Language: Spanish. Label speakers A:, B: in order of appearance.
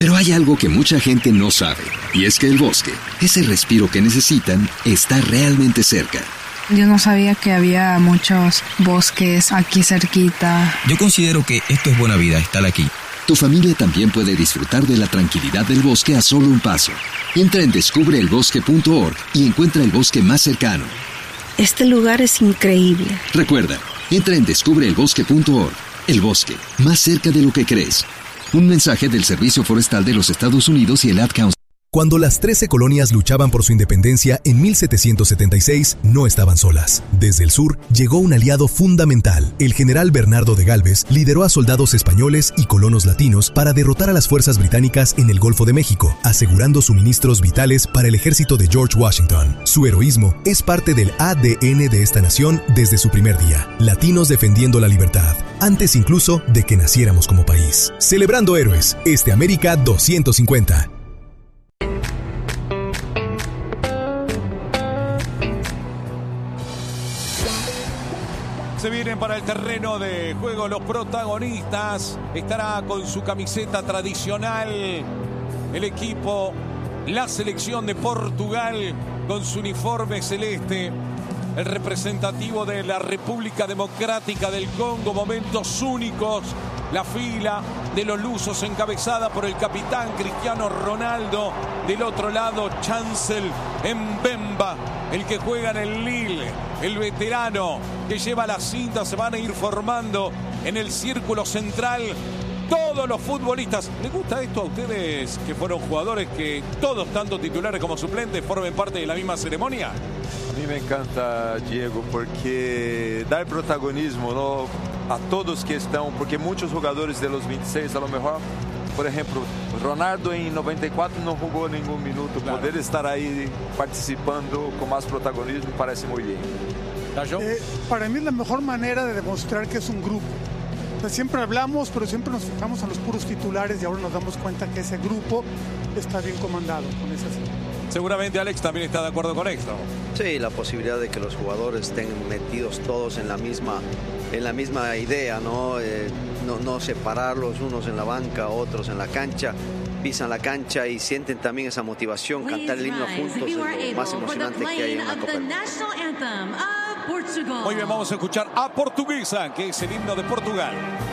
A: Pero hay algo que mucha gente no sabe, y es que el bosque, ese respiro que necesitan, está realmente cerca.
B: Yo no sabía que había muchos bosques aquí cerquita.
C: Yo considero que esto es buena vida, estar aquí.
A: Tu familia también puede disfrutar de la tranquilidad del bosque a solo un paso. Entra en descubreelbosque.org y encuentra el bosque más cercano.
D: Este lugar es increíble.
A: Recuerda, entra en descubreelbosque.org. El bosque, más cerca de lo que crees. Un mensaje del Servicio Forestal de los Estados Unidos y el Ad Council.
E: Cuando las 13 colonias luchaban por su independencia en 1776, no estaban solas. Desde el sur llegó un aliado fundamental. El general Bernardo de Gálvez lideró a soldados españoles y colonos latinos para derrotar a las fuerzas británicas en el Golfo de México, asegurando suministros vitales para el ejército de George Washington. Su heroísmo es parte del ADN de esta nación desde su primer día. Latinos defendiendo la libertad, antes incluso de que naciéramos como país. Celebrando héroes, América 250.
F: Se vienen para el terreno de juego los protagonistas. Estará con su camiseta tradicional el equipo, la selección de Portugal, con su uniforme celeste. El representativo de la República Democrática del Congo, momentos únicos. La fila de los lusos encabezada por el capitán Cristiano Ronaldo. Del otro lado, Chancel Mbemba, el que juega en el Lille, el veterano que lleva la cinta. Se van a ir formando en el círculo central todos los futbolistas. ¿Les gusta esto a ustedes, que fueron jugadores que todos, tanto titulares como suplentes, formen parte de la misma ceremonia?
G: A mí me encanta, Diego, porque dar protagonismo, ¿no?, a todos que están, porque muchos jugadores de los 26, a lo mejor, por ejemplo, Ronaldo en 94 no jugó ningún minuto. Claro. Poder estar ahí participando con más protagonismo parece muy bien.
H: Para mí es la mejor manera de demostrar que es un grupo. O sea, siempre hablamos, pero siempre nos fijamos en los puros titulares y ahora nos damos cuenta que ese grupo está bien comandado con esa serie.
F: Seguramente Alex también está de acuerdo con esto.
I: Sí, la posibilidad de que los jugadores estén metidos todos en la misma idea, ¿no? No separarlos, unos en la banca, otros en la cancha, pisan la cancha y sienten también esa motivación. Cantar el himno juntos es lo más emocionante que hay en una Copa del Mundo.
F: Muy bien, vamos a escuchar a Portuguesa, que es el himno de Portugal.